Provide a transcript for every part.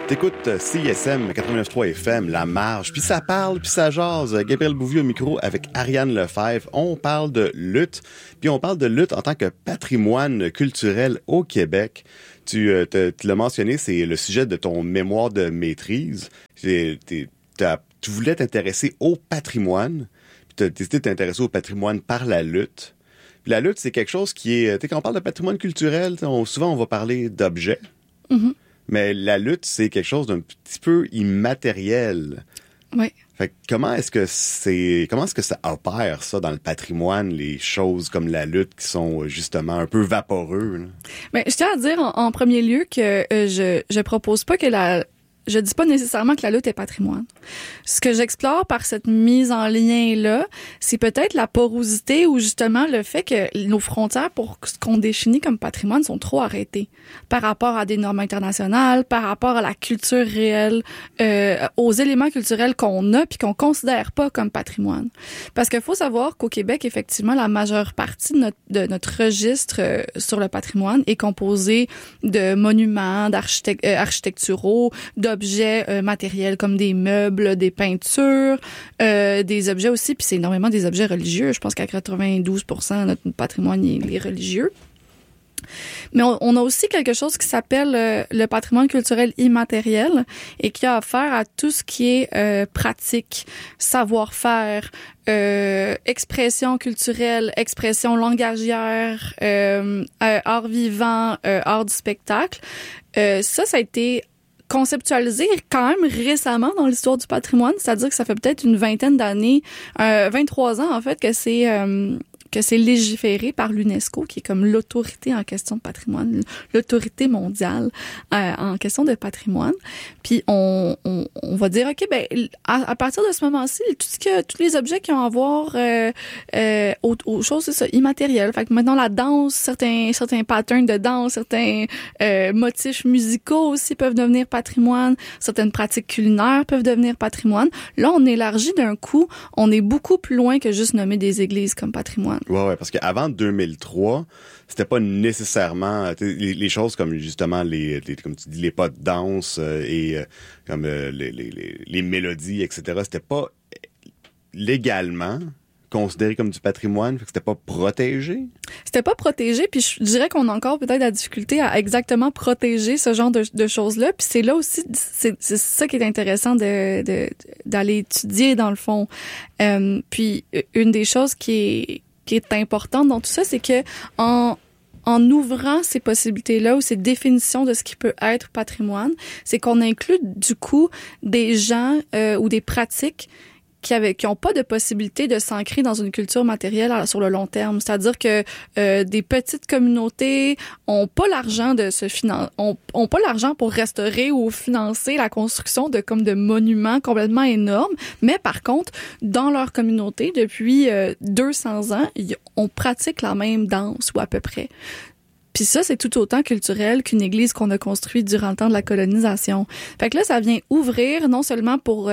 T'écoutes CISM 89.3 FM, La Marge, puis ça parle, puis ça jase. Gabriel Bouvier au micro avec Ariane Lefebvre. On parle de lutte, puis on parle de lutte en tant que patrimoine culturel au Québec. Tu l'as mentionné, c'est le sujet de ton mémoire de maîtrise. Tu voulais t'intéresser au patrimoine, puis tu as décidé de t'intéresser au patrimoine par la lutte. Puis la lutte, c'est quelque chose qui est... quand on parle de patrimoine culturel, souvent on va parler d'objets. Mm-hmm. Mais la lutte, c'est quelque chose d'un petit peu immatériel. Oui. Fait que comment est-ce que ça opère, ça, dans le patrimoine, les choses comme la lutte qui sont justement un peu vaporeux, là? Ben, je tiens à dire en premier lieu que je propose pas que je dis pas nécessairement que la lutte est patrimoine. Ce que j'explore par cette mise en lien-là, c'est peut-être la porosité ou justement le fait que nos frontières pour ce qu'on définit comme patrimoine sont trop arrêtées par rapport à des normes internationales, par rapport à la culture réelle, aux éléments culturels qu'on a puis qu'on considère pas comme patrimoine. Parce qu'il faut savoir qu'au Québec, effectivement, la majeure partie de notre registre sur le patrimoine est composée de monuments, architecturaux, d'objets matériels comme des meubles, des peintures, des objets aussi, puis c'est énormément des objets religieux. Je pense qu'à 92% notre patrimoine il est religieux. Mais on a aussi quelque chose qui s'appelle le patrimoine culturel immatériel et qui a affaire à tout ce qui est pratique, savoir-faire, expression culturelle, expression langagière, art vivant, art du spectacle. Ça a été conceptualisé quand même récemment dans l'histoire du patrimoine, c'est-à-dire que ça fait peut-être une vingtaine d'années, 23 ans en fait, que c'est légiféré par l'UNESCO, qui est comme l'autorité en question de patrimoine, l'autorité mondiale en question de patrimoine. Puis on va dire, OK, ben à partir de ce moment-ci, tous les objets qui ont à voir aux choses, c'est ça, immatérielles. Fait que maintenant, la danse, certains patterns de danse, certains motifs musicaux aussi peuvent devenir patrimoine, certaines pratiques culinaires peuvent devenir patrimoine. Là, on élargit d'un coup, on est beaucoup plus loin que juste nommer des églises comme patrimoine. Ouais, parce qu'avant 2003, c'était pas nécessairement les choses comme justement comme tu dis, les pas de danse comme les mélodies, etc. C'était pas légalement considéré comme du patrimoine, fait que c'était pas protégé. C'était pas protégé, puis je dirais qu'on a encore peut-être la difficulté à exactement protéger ce genre de choses-là. Puis c'est là aussi, c'est ça qui est intéressant d'aller étudier dans le fond. Puis une des choses qui est importante dans tout ça, c'est que en ouvrant ces possibilités-là ou ces définitions de ce qui peut être patrimoine, c'est qu'on inclut du coup des gens ou des pratiques qui ont pas de possibilité de s'ancrer dans une culture matérielle sur le long terme. C'est-à-dire que des petites communautés ont pas l'argent ont pas l'argent pour restaurer ou financer la construction de monuments complètement énormes, mais par contre, dans leur communauté, depuis 200 ans, on pratique la même danse ou à peu près. Puis ça, c'est tout autant culturel qu'une église qu'on a construite durant le temps de la colonisation. Fait que là, ça vient ouvrir non seulement pour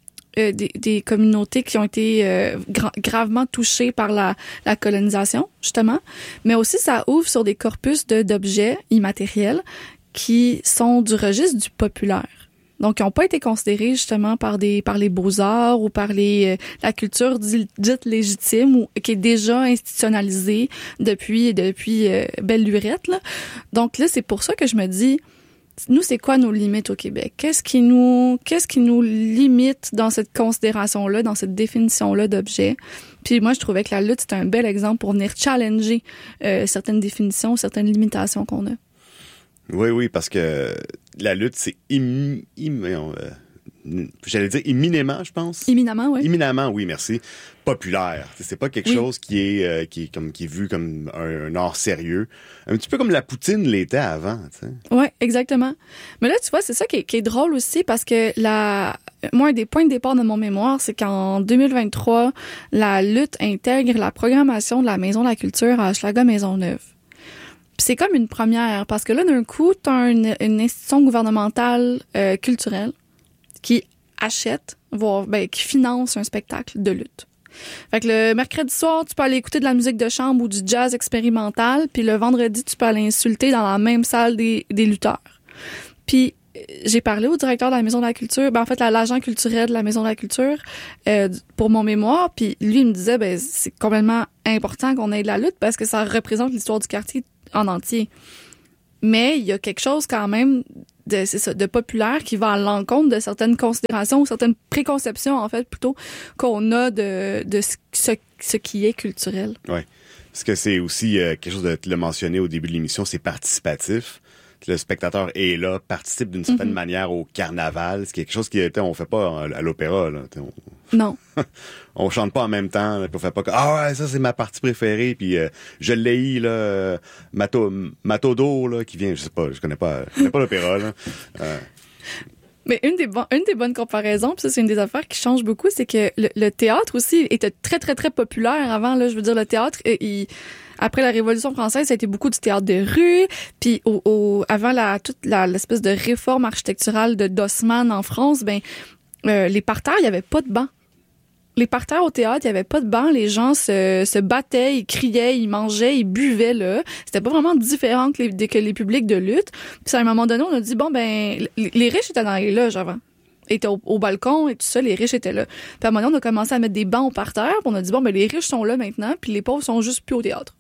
des communautés qui ont été gravement touchées par la colonisation, justement, mais aussi ça ouvre sur des corpus d'objets immatériels qui sont du registre du populaire. Donc, qui n'ont pas été considérés justement par les beaux-arts ou par la culture dite légitime ou qui est déjà institutionnalisée depuis belle lurette, là. Donc là, c'est pour ça que je me dis, nous, c'est quoi nos limites au Québec? Qu'est-ce qui nous limite dans cette considération-là, dans cette définition-là d'objet? Puis moi, je trouvais que la lutte, c'était un bel exemple pour venir challenger certaines définitions, certaines limitations qu'on a. Oui, parce que la lutte, c'est j'allais dire éminemment, je pense. Éminemment, oui. Éminemment, oui, merci. Populaire. C'est pas quelque chose qui est vu comme un art sérieux. Un petit peu comme la poutine l'était avant, tu sais. Oui, exactement. Mais là, tu vois, c'est ça qui est drôle aussi parce que moi, un des points de départ de mon mémoire, c'est qu'en 2023, la lutte intègre la programmation de la Maison de la Culture à Hochelaga-Maisonneuve. Puis c'est comme une première parce que là, d'un coup, t'as une institution gouvernementale culturelle qui achète, qui finance un spectacle de lutte. Fait que le mercredi soir, tu peux aller écouter de la musique de chambre ou du jazz expérimental, puis le vendredi, tu peux aller insulter dans la même salle des lutteurs. Puis j'ai parlé au directeur de la Maison de la Culture, en fait, l'agent culturel de la Maison de la Culture, pour mon mémoire, puis lui, il me disait, c'est complètement important qu'on ait de la lutte parce que ça représente l'histoire du quartier en entier. Mais il y a quelque chose quand même de populaire qui va à l'encontre de certaines considérations ou certaines préconceptions, en fait, plutôt, qu'on a de ce qui est culturel. Oui. Parce que c'est aussi quelque chose de, tu l'as mentionné au début de l'émission, c'est participatif. Le spectateur est là, participe d'une certaine manière au carnaval, ce qui est quelque chose on fait pas à l'opéra, là. Non. On chante pas en même temps, là, puis on fait pas ça c'est ma partie préférée, puis je l'ai là, Matodo là qui vient, je sais pas, je connais pas l'opéra là. Mais une des bonnes comparaisons, puis ça c'est une des affaires qui change beaucoup, c'est que le théâtre aussi était très très très populaire avant là, je veux dire le théâtre après la Révolution française, ça a été beaucoup du théâtre de rue, puis avant l'espèce de réforme architecturale de Dossmann en France, les parterres, il y avait pas de bancs. Les parterres au théâtre, il y avait pas de bancs, les gens se battaient, ils criaient, ils mangeaient, ils buvaient là. C'était pas vraiment différent que les publics de lutte. Puis à un moment donné, on a dit les riches étaient dans les loges avant. Ils étaient au balcon et tout ça, les riches étaient là. Puis à un moment donné, on a commencé à mettre des bancs au parterre, puis on a dit les riches sont là maintenant, puis les pauvres sont juste plus au théâtre.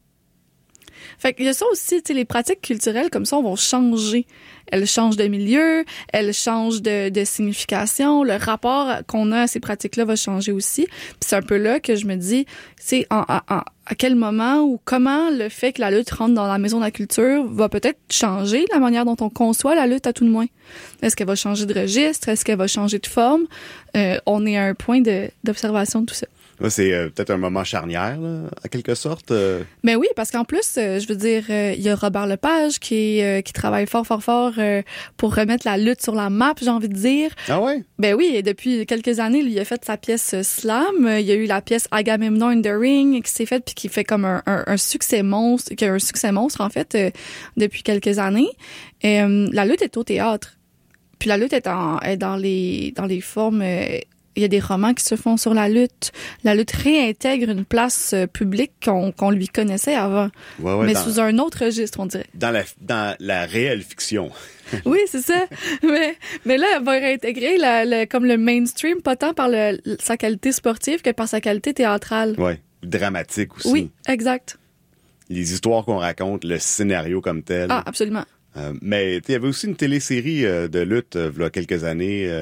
Fait qu'il y a ça aussi, tu sais, les pratiques culturelles comme ça vont changer. Elles changent de milieu, elles changent de signification, le rapport qu'on a à ces pratiques-là va changer aussi. Puis c'est un peu là que je me dis, c'est à quel moment ou comment le fait que la lutte rentre dans la Maison de la Culture va peut-être changer la manière dont on conçoit la lutte à tout le moins. Est-ce qu'elle va changer de registre? Est-ce qu'elle va changer de forme? On est à un point d'observation de tout ça. Là, c'est peut-être un moment charnière, là, à quelque sorte. Mais oui, parce qu'en plus, je veux dire, il y a Robert Lepage qui travaille fort pour remettre la lutte sur la map, j'ai envie de dire. Ah ouais? Ben oui, et depuis quelques années, il a fait sa pièce Slam. Il y a eu la pièce Agamemnon in the Ring qui s'est faite puis qui fait comme un succès monstre, qui a un succès monstre en fait depuis quelques années. La lutte est au théâtre. Puis la lutte est dans les formes. Il y a des romans qui se font sur la lutte. La lutte réintègre une place publique qu'on lui connaissait avant. Ouais, mais sous un autre registre, on dirait. Dans la réelle fiction. Oui, c'est ça. Mais là, elle va réintégrer comme le mainstream, pas tant par sa qualité sportive que par sa qualité théâtrale. Oui, dramatique aussi. Oui, exact. Les histoires qu'on raconte, le scénario comme tel. Ah, absolument. Mais il y avait aussi une télésérie de lutte il y a quelques années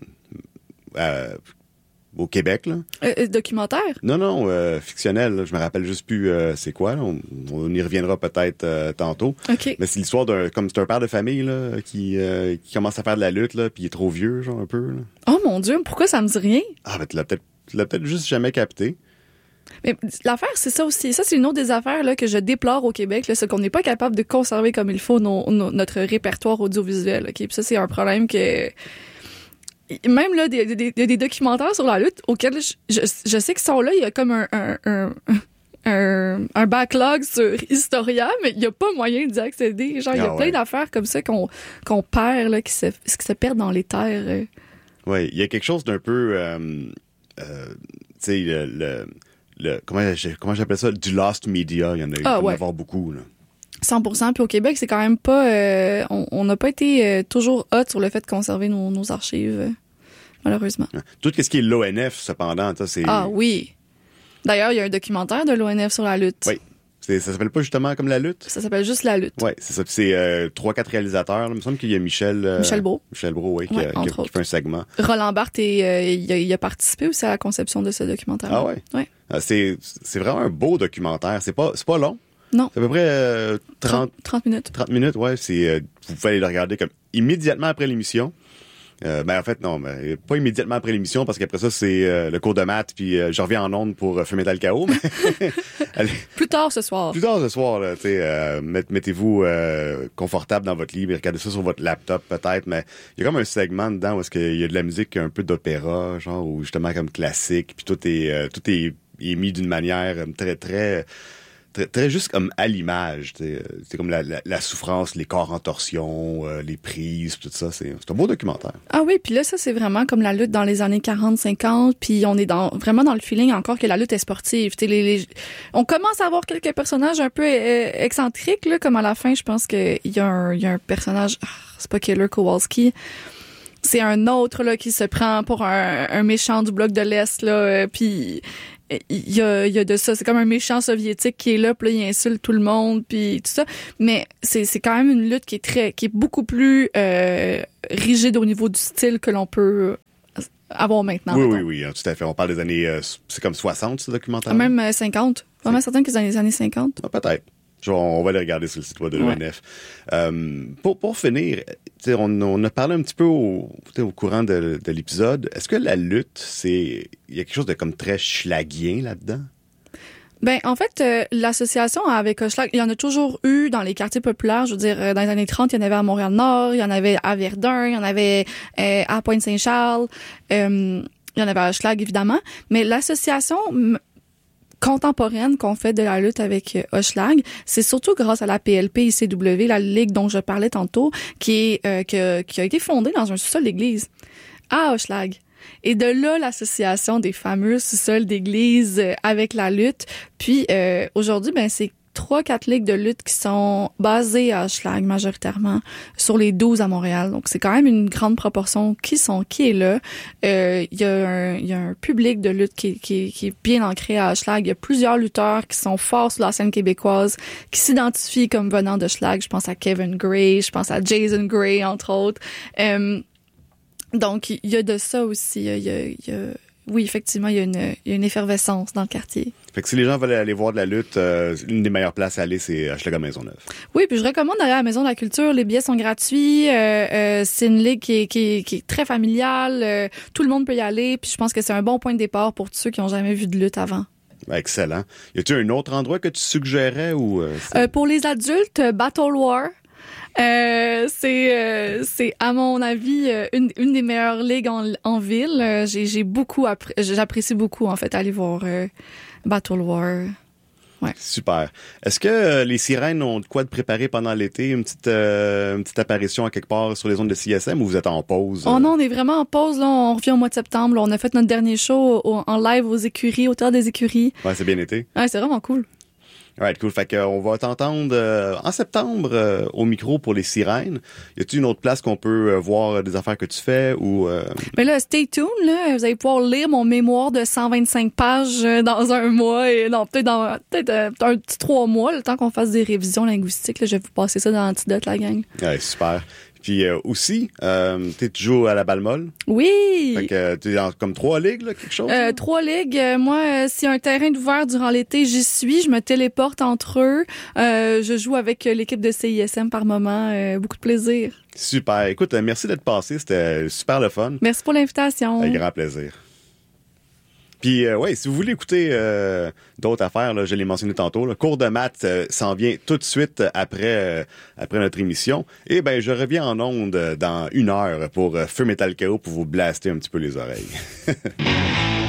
au Québec, là. Documentaire? Non, fictionnel. Là. Je me rappelle juste plus c'est quoi. Là. On y reviendra peut-être tantôt. Okay. Mais c'est l'histoire comme c'est un père de famille là qui commence à faire de la lutte là, puis il est trop vieux, genre un peu. Là. Oh mon Dieu, pourquoi ça me dit rien? Ah, ben tu l'as peut-être juste jamais capté. Mais l'affaire, c'est ça aussi. Ça, c'est une autre des affaires là que je déplore au Québec, là, c'est qu'on n'est pas capable de conserver comme il faut notre répertoire audiovisuel. Okay? Puis ça, c'est un problème que... Même là, des documentaires sur la lutte auxquels je sais qu'ils sont là, il y a comme un backlog sur Historia, mais il n'y a pas moyen d'y accéder. Genre, il y a plein d'affaires comme ça qu'on perd, là, qui se perdent dans les terres. Oui, il y a quelque chose d'un peu, tu sais, comment j'appelle ça? Du lost media. Il y en a avoir beaucoup, là. 100%. Puis au Québec, c'est quand même pas... on n'a pas été toujours hot sur le fait de conserver nos archives, malheureusement. Tout ce qui est l'ONF, cependant, c'est... Ah oui! D'ailleurs, il y a un documentaire de l'ONF sur la lutte. Oui. Ça s'appelle pas justement comme la lutte? Ça s'appelle juste la lutte. Oui, c'est ça. C'est 3-4 réalisateurs. Là. Il me semble qu'il y a Michel Brault. Michel Brault, oui, qui fait un segment. Roland Barthes, il a participé aussi à la conception de ce documentaire. Ah ouais? Ouais. C'est vraiment un beau documentaire. C'est pas long. Non. C'est à peu près 30 minutes. 30 minutes, ouais. Vous pouvez aller le regarder comme immédiatement après l'émission. En fait, non, mais pas immédiatement après l'émission, parce qu'après ça, c'est le cours de maths, puis je reviens en ondes pour fumer dans le chaos. Mais Plus tard ce soir, là, tu sais, mettez-vous confortable dans votre lit, et regardez ça sur votre laptop, peut-être, mais il y a comme un segment dedans où est-ce qu'il y a de la musique un peu d'opéra, genre, ou justement comme classique, puis tout est mis d'une manière très, très... très juste comme à l'image. C'est comme la souffrance, les corps en torsion, les prises, tout ça. C'est un beau documentaire. Ah oui, puis là, ça, c'est vraiment comme la lutte dans les années 40-50, puis on est vraiment dans le feeling encore que la lutte est sportive. On commence à avoir quelques personnages un peu excentriques, là, comme à la fin, je pense qu'il y a un personnage, c'est pas Killer Kowalski, c'est un autre là qui se prend pour un méchant du bloc de l'Est, là, puis il y a de ça, c'est comme un méchant soviétique qui est là, puis là, il insulte tout le monde, puis tout ça. Mais c'est quand même une lutte qui est beaucoup plus rigide au niveau du style que l'on peut avoir maintenant. Oui, tout à fait. On parle des années, c'est comme 60, ce documentaire. Même 50. Vraiment certain que c'est dans les années 50. Ah, peut-être. On va les regarder sur le site web de l'ONF. Pour finir, on a parlé un petit peu au courant de l'épisode. Est-ce que la lutte, il y a quelque chose de comme très schlagien là-dedans? Ben, en fait, l'association avec Hochelag, il y en a toujours eu dans les quartiers populaires. Je veux dire, dans les années 30, il y en avait à Montréal-Nord, il y en avait à Verdun, il y en avait à Pointe-Saint-Charles, il y en avait à Hochelag, évidemment. Mais l'association contemporaine qu'on fait de la lutte avec Hochelag, c'est surtout grâce à la PLP-ICW, la ligue dont je parlais tantôt, qui a été fondée dans un sous-sol d'église à Hochelag. Et de là, l'association des fameux sous-sols d'église avec la lutte. Puis aujourd'hui, ben c'est 3-4 ligues de lutte qui sont basées à Hochelag majoritairement sur les 12 à Montréal. Donc c'est quand même une grande proportion qui est là. Il y a un public de lutte qui est bien ancré à Hochelag. Il y a plusieurs lutteurs qui sont forts sur la scène québécoise, qui s'identifient comme venant d'Hochelag. Je pense à Kevin Gray, je pense à Jason Gray entre autres. Donc, il y a de ça aussi. Oui, effectivement, il y a une effervescence dans le quartier. Fait que si les gens veulent aller voir de la lutte, une des meilleures places à aller, c'est Hochelaga Maisonneuve. Oui, puis je recommande d'aller à la Maison de la Culture. Les billets sont gratuits. C'est une ligue qui est très familiale. Tout le monde peut y aller. Puis je pense que c'est un bon point de départ pour tous ceux qui n'ont jamais vu de lutte avant. Excellent. Y a-t-il un autre endroit que tu suggérais ou pour les adultes, Battle War. C'est à mon avis une des meilleures ligues en ville. J'apprécie beaucoup en fait aller voir Battle War. Ouais. Super. Est-ce que les sirènes ont de quoi de préparer pendant l'été, une petite apparition à quelque part sur les ondes de CISM ou vous êtes en pause? Oh non, on est vraiment en pause là. On revient au mois de septembre. Là. On a fait notre dernier show en live aux écuries, au Théâtre des Écuries. Ouais, c'est bien été. Ouais, c'est vraiment cool. Right, cool. Fait qu'on va t'entendre en septembre au micro pour les sirènes. Y a-t-il une autre place qu'on peut voir des affaires que tu fais ou Ben là, stay tuned, là. Vous allez pouvoir lire mon mémoire de 125 pages dans un mois et non, peut-être un petit 3 mois, le temps qu'on fasse des révisions linguistiques. Là, je vais vous passer ça dans l'antidote, la gang. Ouais, super. Puis aussi, t'es toujours à la balle molle. Oui! Fait que t'es dans comme 3 ligues, là, quelque chose? 3 ligues. Moi, s'il y a un terrain ouvert durant l'été, j'y suis. Je me téléporte entre eux. Je joue avec l'équipe de CISM par moment. Beaucoup de plaisir. Super. Écoute, merci d'être passé. C'était super le fun. Merci pour l'invitation. Avec grand plaisir. Puis, si vous voulez écouter d'autres affaires, là, je l'ai mentionné tantôt, le cours de maths s'en vient tout de suite après notre émission. Et ben, je reviens en ondes dans 1 heure pour Feu Metal Chaos pour vous blaster un petit peu les oreilles.